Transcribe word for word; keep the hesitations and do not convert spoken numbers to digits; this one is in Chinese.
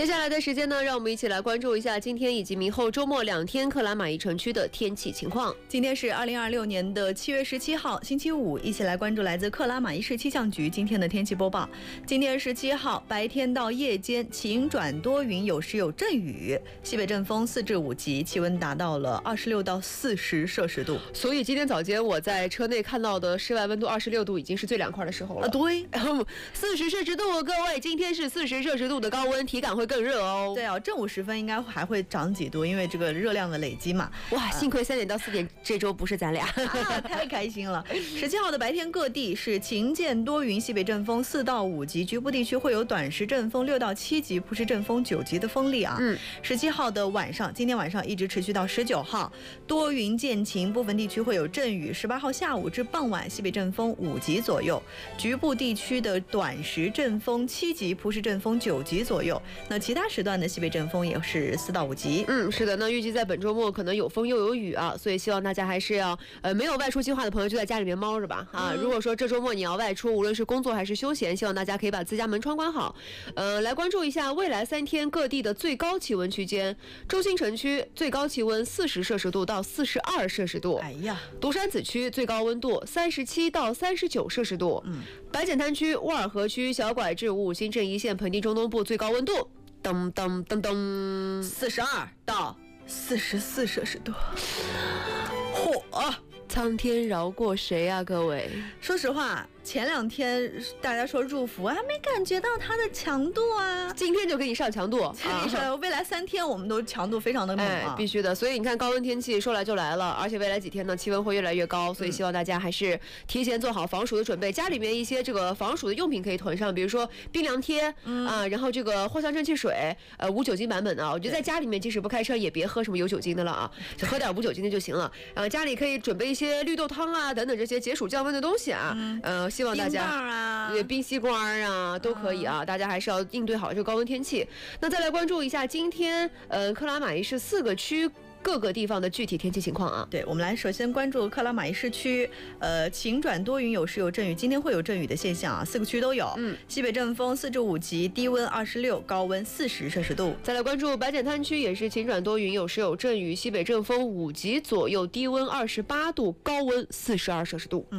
接下来的时间呢，让我们一起来关注一下今天以及明后周末两天克拉玛依城区的天气情况。 今天是二零二六年的七月十七号，星期五，一起来关注来自克拉玛依市气象局今天的天气播报。今天十七号，白天到夜间晴转多云，有时有阵雨，西北阵风四至五级，气温达到了二十六到四十摄氏度。 所以今天早间我在车内看到的室外温度二十六度，已经是最凉快的时候了。 啊，对， 四十摄氏度，各位，今天是四十摄氏度的高温，体感会更热哦。 对啊，正午时分应该还会涨几度，因为这个热量的累积嘛。 哇，幸亏三点到四点这周不是咱俩， 啊、太开心了。十七号的白天各地是晴间多云，西北阵风四到五级，局部地区会有短时阵风六到七级，不是阵风九级的风力啊。 嗯， 十七号的晚上，今天晚上一直持续到十九号，多云见晴，部分地区会有阵雨。十八号下午至傍晚，西北阵风五级左右，局部地区的短时阵风七级，不是阵风九级左右。那其他时段的西北阵风也是四到五级。 嗯，是的，那预计在本周末可能有风又有雨啊，所以希望大家还是要呃没有外出计划的朋友就在家里面猫着吧啊。嗯、如果说这周末你要外出，无论是工作还是休闲，希望大家可以把自家门窗关好。呃，来关注一下未来三天各地的最高气温区间。中心城区最高气温四十摄氏度到四十二摄氏度。 哎呀， 独山子区最高温度三十七到三十九摄氏度。 嗯， 白碱滩区、沃尔河区、小拐至五五新镇一线盆地中东部最高温度噔噔噔噔四十二到四十四摄氏度。嚯！ 苍天饶过谁啊，各位？ 说实话，前两天大家说入伏，还没感觉到它的强度啊。 今天就给你上强度， 你说未来三天我们都强度非常的猛啊、 哎，必须的。所以你看，高温天气说来就来了，而且未来几天呢，气温会越来越高，所以希望大家还是提前做好防暑的准备。家里面一些这个防暑的用品可以囤上，比如说冰凉贴、嗯、啊，然后这个藿香正气水，呃，无酒精版本的啊。我觉得在家里面即使不开车，也别喝什么有酒精的了啊，就喝点无酒精的就行了。然后家里可以准备一些绿豆汤啊等等这些解暑降温的东西啊，嗯、呃，希望大家。 啊， 冰西瓜啊都可以啊、嗯，大家还是要应对好这个高温天气。那再来关注一下今天呃克拉玛依市四个区各个地方的具体天气情况啊。 对，我们来首先关注克拉玛依市区，呃，晴转多云，有时有阵雨，今天会有阵雨的现象啊，四个区都有。嗯，西北阵风四至五级，低温二十六，高温四十摄氏度。 再来关注白碱滩区，也是晴转多云，有时有阵雨，西北阵风五级左右，低温二十八度，高温四十二摄氏度。嗯。